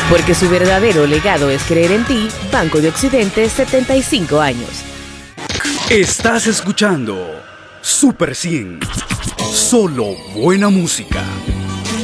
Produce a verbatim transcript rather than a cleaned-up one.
Porque su verdadero legado es creer en ti. Banco de Occidente, setenta y cinco años. Estás escuchando Super cien. Solo buena música.